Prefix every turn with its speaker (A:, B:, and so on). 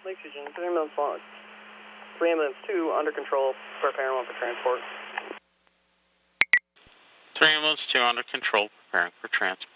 A: Lake Fusion, 3 ambulance 1. 3 ambulance 2 under control, preparing 1 for transport.
B: 3 ambulance 2 under control, preparing for transport.